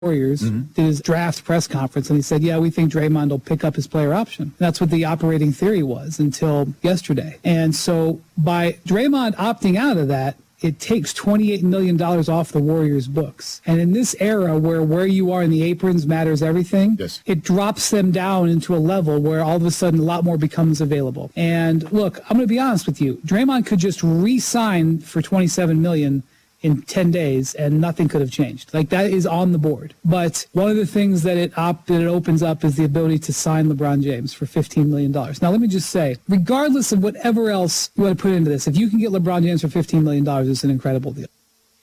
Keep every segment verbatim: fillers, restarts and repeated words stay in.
Warriors mm-hmm. did his draft press conference, and he said, yeah, we think Draymond will pick up his player option. And that's what the operating theory was until yesterday. And so by Draymond opting out of that, it takes twenty-eight million dollars off the Warriors' books. And in this era where where you are in the aprons matters everything, yes. it drops them down into a level where all of a sudden a lot more becomes available. And look, I'm going to be honest with you. Draymond could just re-sign for twenty-seven million dollars in ten days, and nothing could have changed. Like, that is on the board. But one of the things that it, op- that it opens up is the ability to sign LeBron James for fifteen million dollars. Now, let me just say, regardless of whatever else you want to put into this, if you can get LeBron James for fifteen million dollars, it's an incredible deal.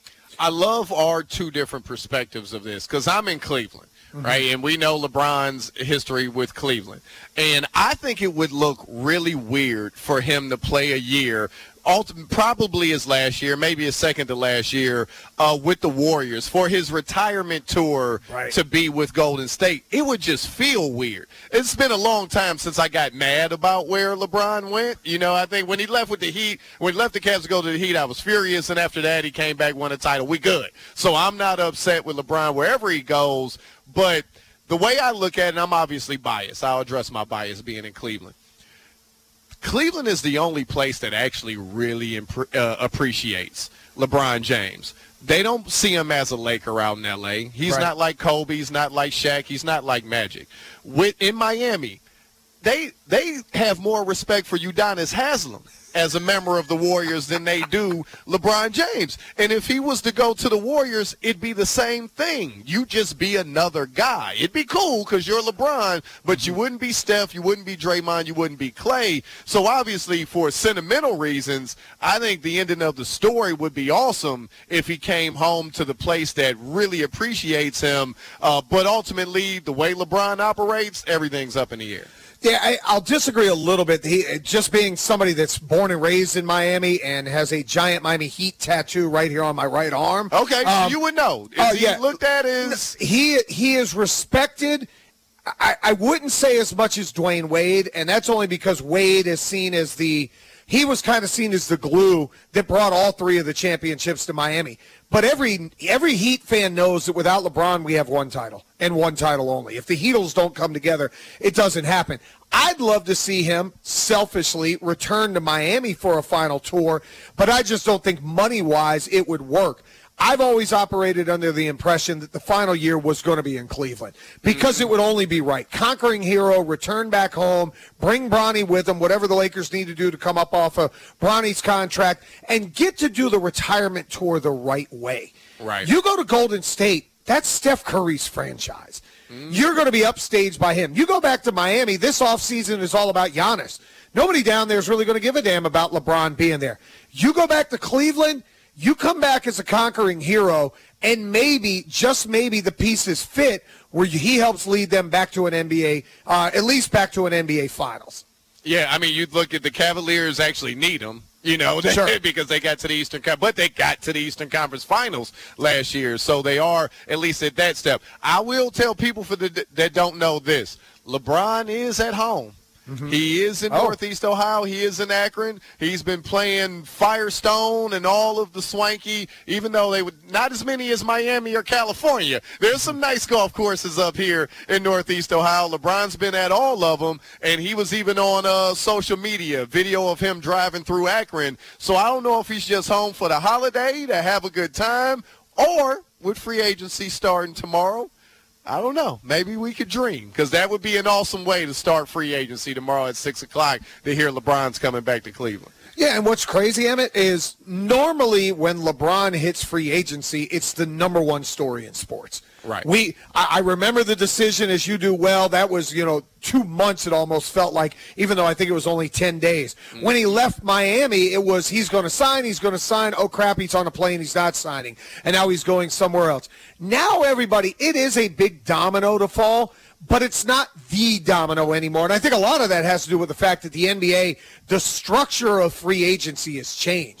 I love our two different perspectives of this because I'm in Cleveland, mm-hmm. right? And we know LeBron's history with Cleveland. And I think it would look really weird for him to play a year, probably his last year, maybe his second to last year, uh, with the Warriors for his retirement tour right. to be with Golden State. It would just feel weird. It's been a long time since I got mad about where LeBron went. You know, I think when he left with the Heat, when he left the Cavs to go to the Heat, I was furious, and after that he came back, won a title. We good. So I'm not upset with LeBron wherever he goes, but the way I look at it, and I'm obviously biased. I'll address my bias being in Cleveland. Cleveland is the only place that actually really imp- uh, appreciates LeBron James. They don't see him as a Laker out in L A. He's right. not like Kobe. He's not like Shaq. He's not like Magic. With, in Miami, they they have more respect for Udonis Haslem as a member of the Warriors than they do LeBron James. And if he was to go to the Warriors, it'd be the same thing. You just be another guy. It'd be cool because you're LeBron, but you wouldn't be Steph, you wouldn't be Draymond, you wouldn't be Clay. So obviously for sentimental reasons, I think the ending of the story would be awesome if he came home to the place that really appreciates him. Uh, but ultimately, the way LeBron operates, everything's up in the air. Yeah, I, I'll disagree a little bit. He, just being somebody that's born and raised in Miami and has a giant Miami Heat tattoo right here on my right arm. Okay, um, so you would know. Is uh, he yeah. looked at as he he is respected. I, I wouldn't say as much as Dwayne Wade, and that's only because Wade is seen as the he was kind of seen as the glue that brought all three of the championships to Miami. But every every Heat fan knows that without LeBron, we have one title and one title only. If the Heatles don't come together, it doesn't happen. I'd love to see him selfishly return to Miami for a final tour, but I just don't think money-wise it would work. I've always operated under the impression that the final year was going to be in Cleveland because mm-hmm. it would only be right. Conquering hero, return back home, bring Bronny with him, whatever the Lakers need to do to come up off of Bronny's contract, and get to do the retirement tour the right way. Right. You go to Golden State, that's Steph Curry's franchise. Mm-hmm. You're going to be upstaged by him. You go back to Miami, this offseason is all about Giannis. Nobody down there is really going to give a damn about LeBron being there. You go back to Cleveland, you come back as a conquering hero, and maybe, just maybe, the pieces fit where he helps lead them back to an N B A, uh, at least back to an N B A Finals. Yeah, I mean, you look at the Cavaliers actually need them, you know, sure. because they got to the Eastern Conference, but they got to the Eastern Conference Finals last year, so they are at least at that step. I will tell people for the that don't know this, LeBron is at home. Mm-hmm. He is in oh. Northeast Ohio. He is in Akron. He's been playing Firestone and all of the swanky, even though they would not as many as Miami or California. There's some nice golf courses up here in Northeast Ohio. LeBron's been at all of them, and he was even on uh, social media, video of him driving through Akron. So I don't know if he's just home for the holiday to have a good time, or with free agency starting tomorrow, I don't know. Maybe we could dream, because that would be an awesome way to start free agency tomorrow at six o'clock to hear LeBron's coming back to Cleveland. Yeah, and what's crazy, Emmett, is normally when LeBron hits free agency, it's the number one story in sports. Right. We, I, I remember the decision, as you do well, that was, you know, two months it almost felt like, even though I think it was only ten days. Mm-hmm. When he left Miami, it was he's going to sign, he's going to sign, oh, crap, he's on a plane, he's not signing, and now he's going somewhere else. Now, everybody, it is a big domino to fall, but it's not the domino anymore. And I think a lot of that has to do with the fact that the N B A, the structure of free agency has changed.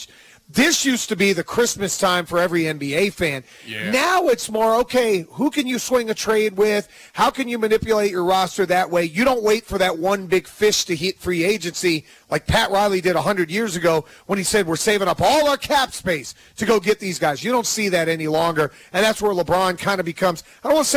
This used to be the Christmas time for every N B A fan. Yeah. Now it's more, okay, who can you swing a trade with? How can you manipulate your roster that way? You don't wait for that one big fish to hit free agency like Pat Riley did one hundred years ago when he said we're saving up all our cap space to go get these guys. You don't see that any longer, and that's where LeBron kind of becomes, I don't want to say